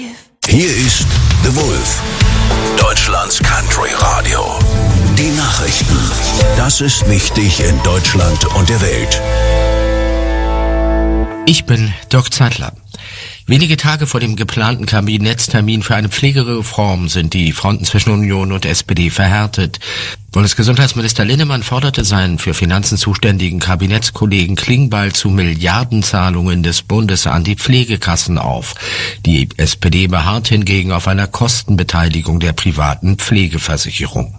Hier ist The Wolf, Deutschlands Country Radio. Die Nachrichten. Das ist wichtig in Deutschland und der Welt. Ich bin Dirk Zeitler. Wenige Tage vor dem geplanten Kabinettstermin für eine Pflegereform sind die Fronten zwischen Union und SPD verhärtet. Bundesgesundheitsminister Linnemann forderte seinen für Finanzen zuständigen Kabinettskollegen Klingbeil zu Milliardenzahlungen des Bundes an die Pflegekassen auf. Die SPD beharrt hingegen auf einer Kostenbeteiligung der privaten Pflegeversicherung.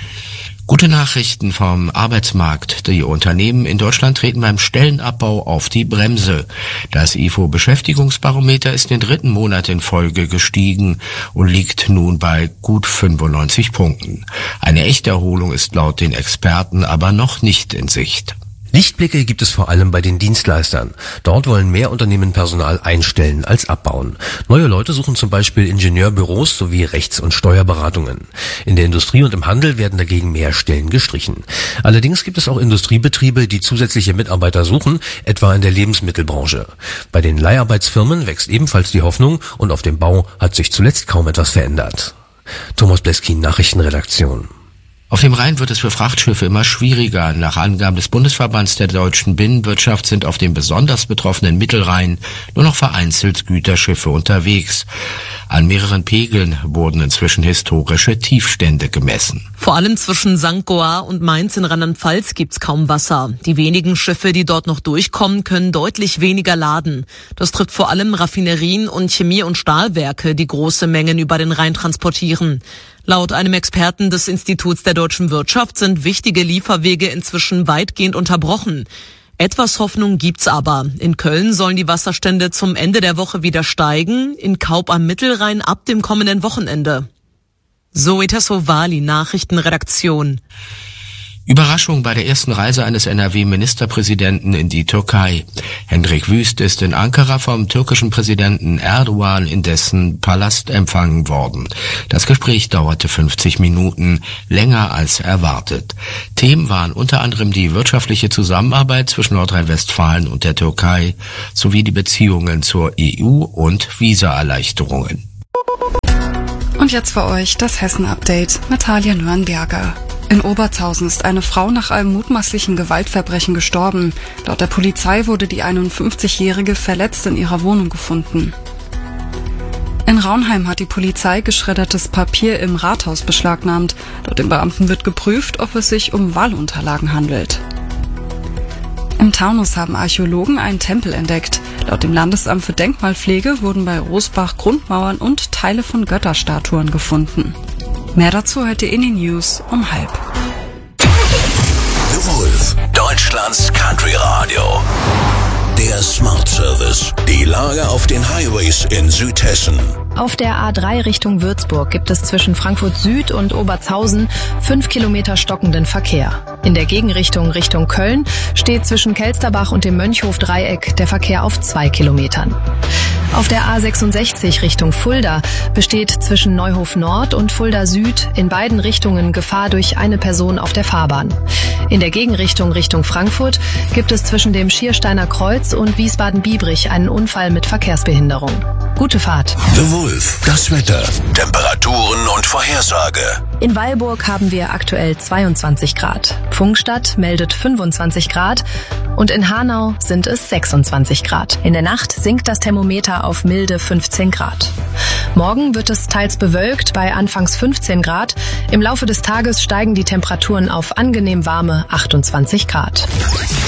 Gute Nachrichten vom Arbeitsmarkt. Die Unternehmen in Deutschland treten beim Stellenabbau auf die Bremse. Das IFO-Beschäftigungsbarometer ist den 3. Monat in Folge gestiegen und liegt nun bei gut 95 Punkten. Eine echte Erholung ist laut den Experten aber noch nicht in Sicht. Lichtblicke gibt es vor allem bei den Dienstleistern. Dort wollen mehr Unternehmen Personal einstellen als abbauen. Neue Leute suchen zum Beispiel Ingenieurbüros sowie Rechts- und Steuerberatungen. In der Industrie und im Handel werden dagegen mehr Stellen gestrichen. Allerdings gibt es auch Industriebetriebe, die zusätzliche Mitarbeiter suchen, etwa in der Lebensmittelbranche. Bei den Leiharbeitsfirmen wächst ebenfalls die Hoffnung und auf dem Bau hat sich zuletzt kaum etwas verändert. Thomas Bleskin, Nachrichtenredaktion. Auf dem Rhein wird es für Frachtschiffe immer schwieriger. Nach Angaben des Bundesverbands der deutschen Binnenwirtschaft sind auf dem besonders betroffenen Mittelrhein nur noch vereinzelt Güterschiffe unterwegs. An mehreren Pegeln wurden inzwischen historische Tiefstände gemessen. Vor allem zwischen St. Goar und Mainz in Rheinland-Pfalz gibt's kaum Wasser. Die wenigen Schiffe, die dort noch durchkommen, können deutlich weniger laden. Das trifft vor allem Raffinerien und Chemie- und Stahlwerke, die große Mengen über den Rhein transportieren. Laut einem Experten des Instituts der deutschen Wirtschaft sind wichtige Lieferwege inzwischen weitgehend unterbrochen. Etwas Hoffnung gibt's aber. In Köln sollen die Wasserstände zum Ende der Woche wieder steigen, in Kaub am Mittelrhein ab dem kommenden Wochenende. Zoe Tassovali, Nachrichtenredaktion. Überraschung bei der ersten Reise eines NRW-Ministerpräsidenten in die Türkei. Hendrik Wüst ist in Ankara vom türkischen Präsidenten Erdogan in dessen Palast empfangen worden. Das Gespräch dauerte 50 Minuten, länger als erwartet. Themen waren unter anderem die wirtschaftliche Zusammenarbeit zwischen Nordrhein-Westfalen und der Türkei sowie die Beziehungen zur EU und Visaerleichterungen. Und jetzt für euch das Hessen-Update. Natalia Nürnberger. In Obertshausen ist eine Frau nach einem mutmaßlichen Gewaltverbrechen gestorben. Laut der Polizei wurde die 51-Jährige verletzt in ihrer Wohnung gefunden. In Raunheim hat die Polizei geschreddertes Papier im Rathaus beschlagnahmt. Laut den Beamten wird geprüft, ob es sich um Wahlunterlagen handelt. Im Taunus haben Archäologen einen Tempel entdeckt. Laut dem Landesamt für Denkmalpflege wurden bei Rosbach Grundmauern und Teile von Götterstatuen gefunden. Mehr dazu hört ihr in den News um 12:30. The Wolf, Deutschlands Country Radio. Der Smart Service. Die Lage auf den Highways in Südhessen. Auf der A3 Richtung Würzburg gibt es zwischen Frankfurt Süd und Obertshausen 5 Kilometer stockenden Verkehr. In der Gegenrichtung Richtung Köln steht zwischen Kelsterbach und dem Mönchhof-Dreieck der Verkehr auf 2 Kilometern. Auf der A66 Richtung Fulda besteht zwischen Neuhof Nord und Fulda Süd in beiden Richtungen Gefahr durch eine Person auf der Fahrbahn. In der Gegenrichtung Richtung Frankfurt gibt es zwischen dem Schiersteiner Kreuz und Wiesbaden-Biebrich einen Unfall mit Verkehrsbehinderung. Gute Fahrt. The Wolf, das Wetter, Temperaturen und Vorhersage. In Weilburg haben wir aktuell 22 Grad. Pfungstadt meldet 25 Grad und in Hanau sind es 26 Grad. In der Nacht sinkt das Thermometer auf milde 15 Grad. Morgen wird es teils bewölkt bei anfangs 15 Grad. Im Laufe des Tages steigen die Temperaturen auf angenehm warme 28 Grad.